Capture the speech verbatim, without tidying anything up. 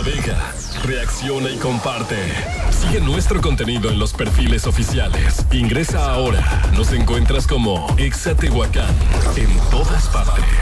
navega, reacciona y comparte. Sigue nuestro contenido en los perfiles oficiales. Ingresa ahora. Nos encuentras como Exa Tehuacán en todas partes.